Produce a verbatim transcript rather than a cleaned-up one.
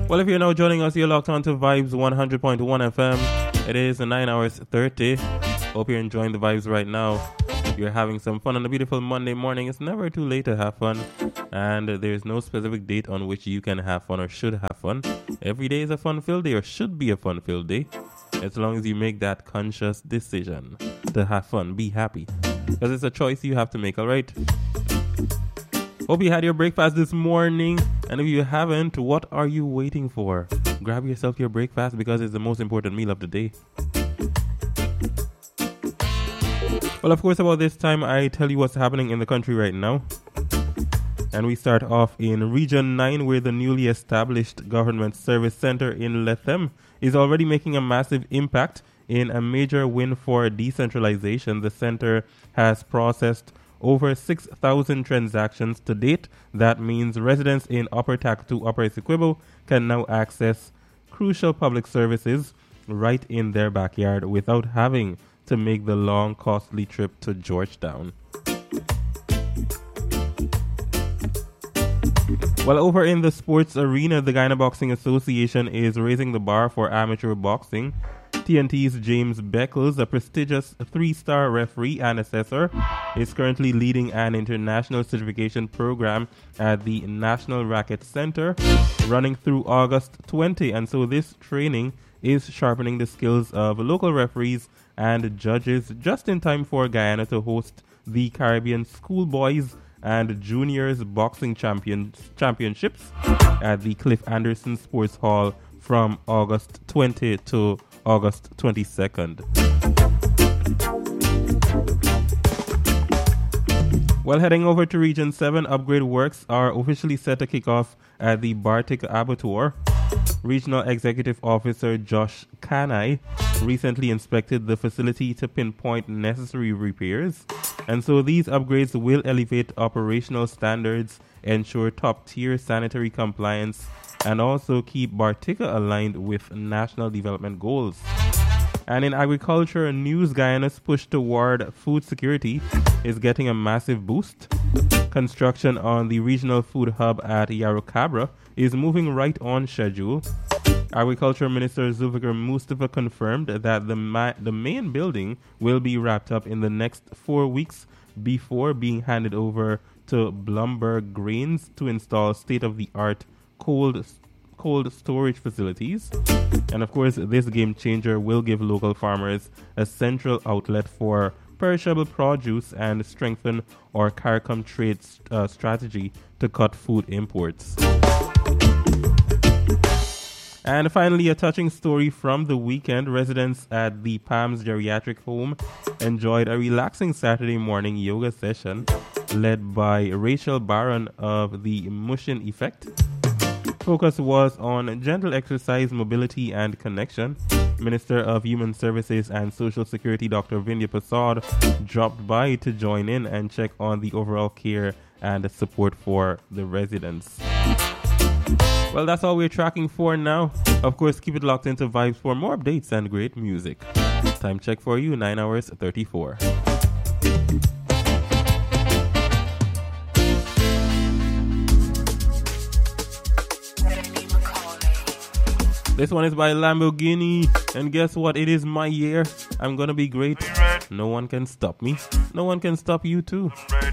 Well, if you're now joining us, you're locked on to Vibes one hundred point one F M. It is nine hours thirty. Hope you're enjoying the vibes right now. You're having some fun on a beautiful Monday morning. It's never too late to have fun. And there's no specific date on which you can have fun or should have fun. Every day is a fun-filled day or should be a fun-filled day. As long as you make that conscious decision to have fun, be happy. Because it's a choice you have to make, all right? Hope you had your breakfast this morning. And if you haven't, what are you waiting for? Grab yourself your breakfast because it's the most important meal of the day. Well, of course, about this time, I tell you what's happening in the country right now. And we start off in Region nine, where the newly established Government Service Center in Lethem is already making a massive impact. In a major win for decentralization, the center has processed over six thousand transactions to date. That means residents in Upper Takatu, Upper Essequibo can now access crucial public services right in their backyard without having to make the long, costly trip to Georgetown. Well, over in the sports arena, the Guyana Boxing Association is raising the bar for amateur boxing. T N T's James Beckles, a prestigious three-star referee and assessor, is currently leading an international certification program at the National Racket Center, running through August twentieth. And so this training is sharpening the skills of local referees and judges just in time for Guyana to host the Caribbean Schoolboys and Juniors Boxing Champions Championships at the Cliff Anderson Sports Hall from August twentieth to August twenty-second. Well, heading over to Region seven, upgrade works are officially set to kick off at the Bartik Abattoir. Regional Executive Officer Josh Kanai recently inspected the facility to pinpoint necessary repairs. And so these upgrades will elevate operational standards, ensure top-tier sanitary compliance, and also keep Bartika aligned with national development goals. And in agriculture news, Guyana's push toward food security is getting a massive boost. Construction on the regional food hub at Yarrowcabra is moving right on schedule. Agriculture Minister Zulfikar Mustafa confirmed that the ma- the main building will be wrapped up in the next four weeks before being handed over to Blumberg Grains to install state-of-the-art cold cold storage facilities. And of course, this game changer will give local farmers a central outlet for perishable produce and strengthen our CARICOM trade uh, strategy to cut food imports. And finally, a touching story from the weekend. Residents at the Palms Geriatric Home enjoyed a relaxing Saturday morning yoga session led by Rachel Barron of the Mushin Effect. Focus was on gentle exercise, mobility, and connection. Minister of Human Services and Social Security Doctor Vindya Prasad dropped by to join in and check on the overall care and support for the residents. Well, that's all we're tracking for now. Of course, keep it locked into Vibes for more updates and great music. Time check for you, nine hours thirty-four. This one is by Lamborghini, and guess what? It is my year. I'm gonna be great. No one can stop me. No one can stop you too.